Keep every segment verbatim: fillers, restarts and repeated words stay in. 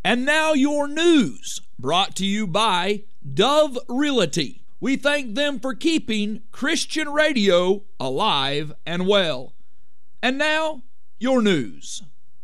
And now your news, brought to you by Dove Realty. We thank them for keeping Christian radio alive and well. And now, your news.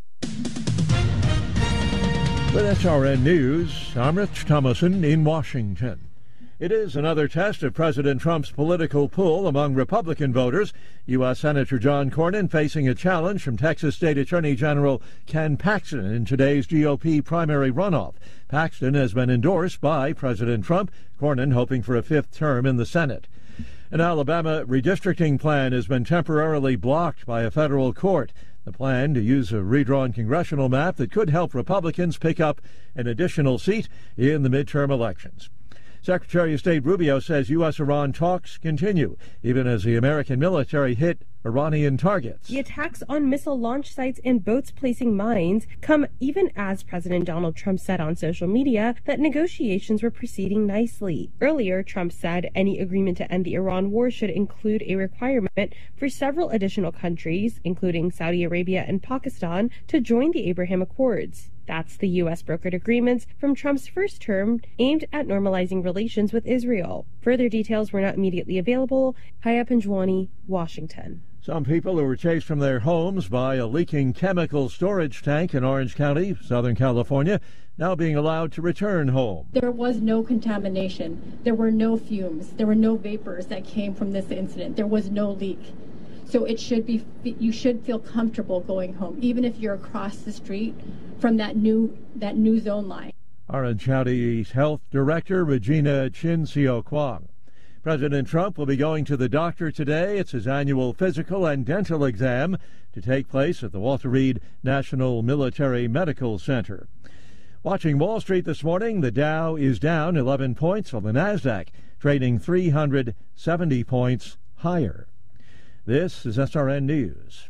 With S R N News, I'm Rich Thomason in Washington. It is another test of President Trump's political pull among Republican voters. U S Senator John Cornyn facing a challenge from Texas State Attorney General Ken Paxton in today's G O P primary runoff. Paxton has been endorsed by President Trump, Cornyn hoping for a fifth term in the Senate. An Alabama redistricting plan has been temporarily blocked by a federal court. The plan to use a redrawn congressional map that could help Republicans pick up an additional seat in the midterm elections. Secretary of State Rubio says U S-Iran talks continue, even as the American military hit Iranian targets. The attacks on missile launch sites and boats placing mines come even as President Donald Trump said on social media that negotiations were proceeding nicely. Earlier, Trump said any agreement to end the Iran war should include a requirement for several additional countries, including Saudi Arabia and Pakistan, to join the Abraham Accords. That's the U S brokered agreements from Trump's first term aimed at normalizing relations with Israel. Further details were not immediately available. Haya Panjwani, Washington. Some people who were chased from their homes by a leaking chemical storage tank in Orange County, Southern California, now being allowed to return home. There was no contamination. There were no fumes. There were no vapors that came from this incident. There was no leak. So it should be, you should feel comfortable going home, even if you're across the street from that new that new zone line. Orange County's Health Director Regina Chin-Seo Kwong. President Trump will be going to the doctor today. It's his annual physical and dental exam to take place at the Walter Reed National Military Medical Center. Watching Wall Street this morning, the Dow is down eleven points, while the NASDAQ trading three hundred seventy points higher. This is S R N News.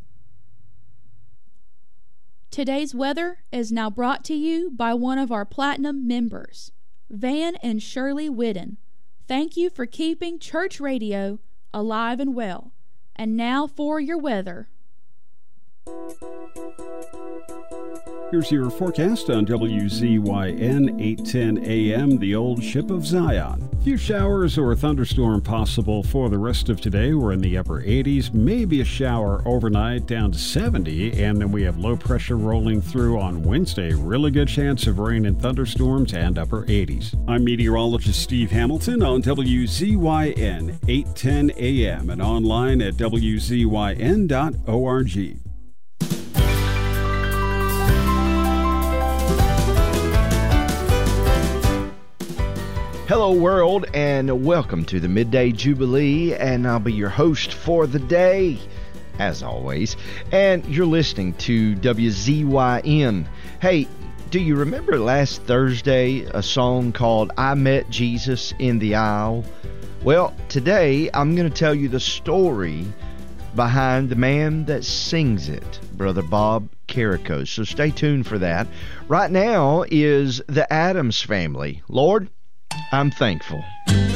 Today's weather is now brought to you by one of our Platinum members, Van and Shirley Whidden. Thank you for keeping church radio alive and well. And now for your weather. Here's your forecast on W Z Y N eight ten A M, the old ship of Zion. Few showers or a thunderstorm possible for the rest of today. We're in the upper eighties, maybe a shower overnight down to seventy, and then we have low pressure rolling through on Wednesday. Really good chance of rain and thunderstorms and upper eighties. I'm meteorologist Steve Hamilton on W Z Y N eight ten A M and online at W Z Y N dot org. Hello world, and welcome to the Midday Jubilee, and I'll be your host for the day, as always, and you're listening to W Z Y N. Hey, do you remember last Thursday a song called I Met Jesus in the Aisle? Well, today I'm going to tell you the story behind the man that sings it, Brother Bob Carrico, so stay tuned for that. Right now is the Addams Family. Lord, I'm thankful.